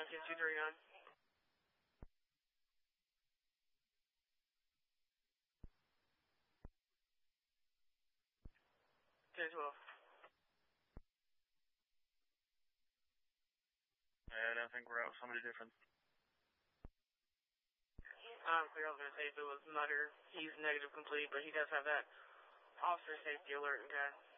19239. 1012. I don't think we're out with somebody different. I'm clear. I was going to say if it was Nutter, he's negative complete, but he does have that officer safety alert, okay?